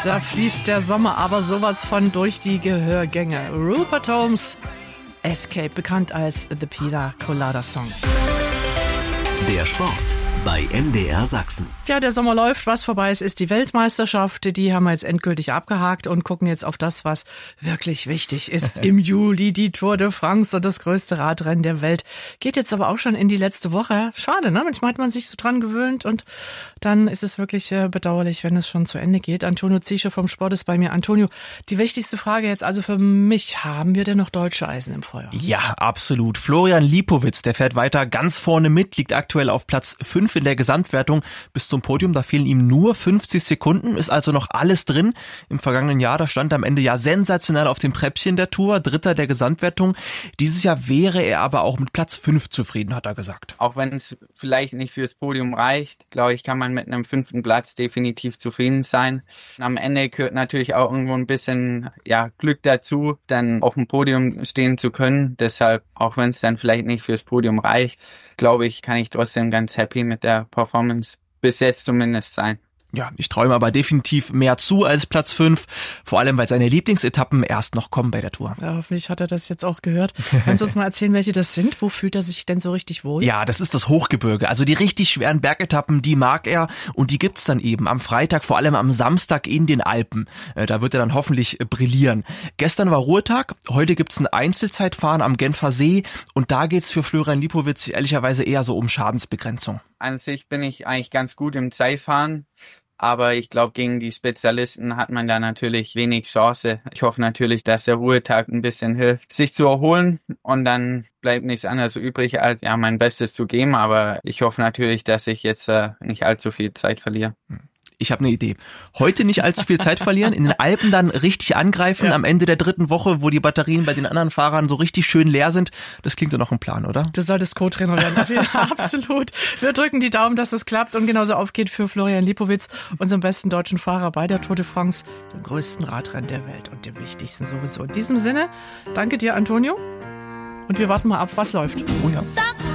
Da fließt der Sommer aber sowas von durch die Gehörgänge. Rupert Holmes, Escape, bekannt als The Pina Colada Song. Der Sport bei MDR Sachsen. Ja, der Sommer läuft, was vorbei ist die Weltmeisterschaft. Die haben wir jetzt endgültig abgehakt und gucken jetzt auf das, was wirklich wichtig ist. Im Juli die Tour de France und das größte Radrennen der Welt. Geht jetzt aber auch schon in die letzte Woche. Schade, ne? Manchmal hat man sich so dran gewöhnt und dann ist es wirklich bedauerlich, wenn es schon zu Ende geht. Antonio Ziesche vom Sport ist bei mir. Antonio, die wichtigste Frage jetzt also für mich. Haben wir denn noch deutsche Eisen im Feuer? Ja, absolut. Florian Lipowitz, der fährt weiter ganz vorne mit, liegt aktuell auf Platz 5 in der Gesamtwertung bis zum Podium. Da fehlen ihm nur 50 Sekunden, ist also noch alles drin. Im vergangenen Jahr, da stand er am Ende ja sensationell auf dem Treppchen der Tour, Dritter der Gesamtwertung. Dieses Jahr wäre er aber auch mit Platz 5 zufrieden, hat er gesagt. Auch wenn es vielleicht nicht fürs Podium reicht, glaube ich, kann man mit einem 5. Platz definitiv zufrieden sein. Am Ende gehört natürlich auch irgendwo ein bisschen Glück dazu, dann auf dem Podium stehen zu können. Deshalb, auch wenn es dann vielleicht nicht fürs Podium reicht, glaube ich, kann ich trotzdem ganz happy mit der Performance bis jetzt zumindest sein. Ja, ich träume aber definitiv mehr zu als Platz 5, vor allem weil seine Lieblingsetappen erst noch kommen bei der Tour. Ja, hoffentlich hat er das jetzt auch gehört. Kannst du uns mal erzählen, welche das sind? Wo fühlt er sich denn so richtig wohl? Ja, das ist das Hochgebirge. Also die richtig schweren Bergetappen, die mag er und die gibt's dann eben am Freitag, vor allem am Samstag in den Alpen. Da wird er dann hoffentlich brillieren. Gestern war Ruhetag, heute gibt's ein Einzelzeitfahren am Genfer See und da geht's für Florian Lipowitz ehrlicherweise eher so um Schadensbegrenzung. An sich bin ich eigentlich ganz gut im Zeitfahren. Aber ich glaube, gegen die Spezialisten hat man da natürlich wenig Chance. Ich hoffe natürlich, dass der Ruhetag ein bisschen hilft, sich zu erholen. Und dann bleibt nichts anderes übrig, als mein Bestes zu geben. Aber ich hoffe natürlich, dass ich jetzt nicht allzu viel Zeit verliere. Ich habe eine Idee. Heute nicht allzu viel Zeit verlieren, in den Alpen dann richtig angreifen, am Ende der 3. Woche, wo die Batterien bei den anderen Fahrern so richtig schön leer sind. Das klingt doch noch ein Plan, oder? Du solltest Co-Trainer werden. Absolut. Wir drücken die Daumen, dass das klappt und genauso aufgeht für Florian Lipowitz, unserem besten deutschen Fahrer bei der Tour de France, dem größten Radrennen der Welt und dem wichtigsten sowieso. In diesem Sinne, danke dir, Antonio. Und wir warten mal ab, was läuft. Oh ja.